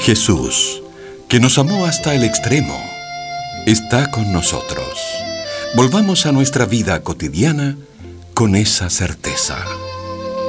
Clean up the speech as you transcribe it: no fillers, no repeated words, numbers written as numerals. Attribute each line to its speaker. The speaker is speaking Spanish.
Speaker 1: Jesús, que nos amó hasta el extremo, está con nosotros. Volvamos a nuestra vida cotidiana con esa certeza.